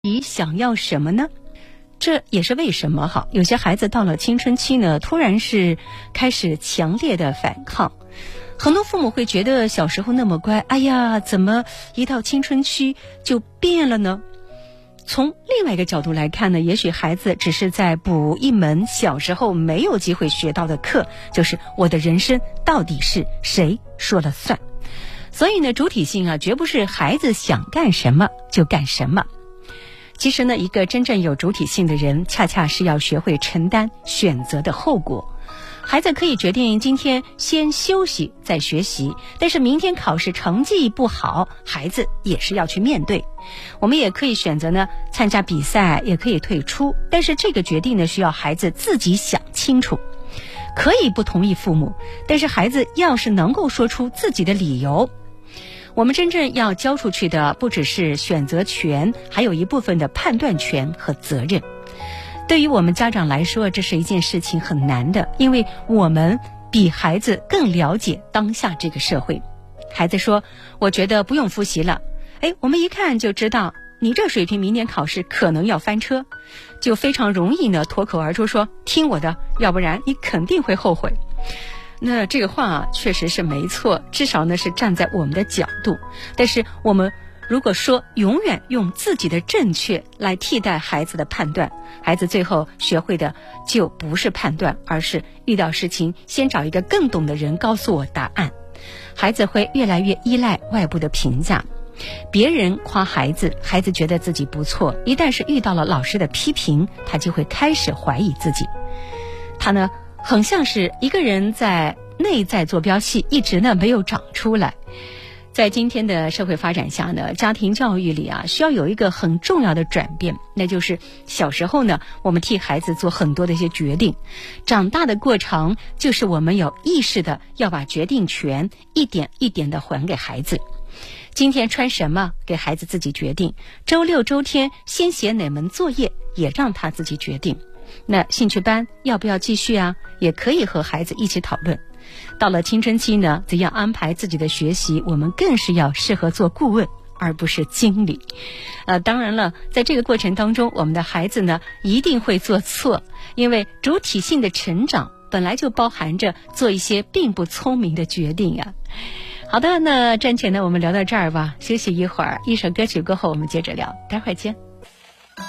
你想要什么呢？这也是为什么哈，有些孩子到了青春期呢，突然是开始强烈的反抗。很多父母会觉得小时候那么乖，哎呀，怎么一到青春期就变了呢？从另外一个角度来看呢，也许孩子只是在补一门小时候没有机会学到的课，就是我的人生到底是谁说了算。所以呢，主体性啊，绝不是孩子想干什么就干什么。其实呢，一个真正有主体性的人，恰恰是要学会承担选择的后果。孩子可以决定今天先休息再学习，但是明天考试成绩不好，孩子也是要去面对。我们也可以选择呢参加比赛，也可以退出，但是这个决定呢需要孩子自己想清楚。可以不同意父母，但是孩子要是能够说出自己的理由。我们真正要交出去的不只是选择权，还有一部分的判断权和责任。对于我们家长来说，这是一件事情很难的，因为我们比孩子更了解当下这个社会。孩子说，我觉得不用复习了。我们一看就知道你这水平明年考试可能要翻车，就非常容易呢脱口而出说听我的，要不然你肯定会后悔。那这个话确实是没错，至少呢是站在我们的角度。但是我们如果说永远用自己的正确来替代孩子的判断，孩子最后学会的就不是判断，而是遇到事情先找一个更懂的人告诉我答案。孩子会越来越依赖外部的评价，别人夸孩子，孩子觉得自己不错，一旦是遇到了老师的批评，他就会开始怀疑自己。他呢很像是一个人在内在坐标系一直呢没有长出来。在今天的社会发展下呢，家庭教育里啊需要有一个很重要的转变，那就是小时候呢我们替孩子做很多的一些决定，长大的过程就是我们有意识的要把决定权一点一点的还给孩子。今天穿什么给孩子自己决定，周六周天先写哪门作业也让他自己决定。那兴趣班要不要继续啊，也可以和孩子一起讨论。到了青春期呢，怎样安排自己的学习，我们更是要适合做顾问而不是经理。当然了，在这个过程当中，我们的孩子呢一定会做错，因为主体性的成长本来就包含着做一些并不聪明的决定啊。好的，那暂且呢我们聊到这儿吧，休息一会儿，一首歌曲过后我们接着聊，待会儿见。